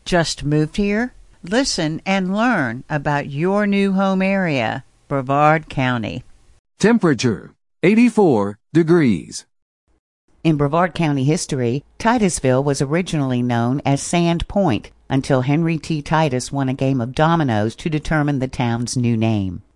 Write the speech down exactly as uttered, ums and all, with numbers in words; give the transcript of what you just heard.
Just moved here? Listen and learn about your new home area, Brevard County. Temperature, eighty-four degrees. In Brevard County history, Titusville was originally known as Sand Point until Henry T. Titus won a game of dominoes to determine the town's new name.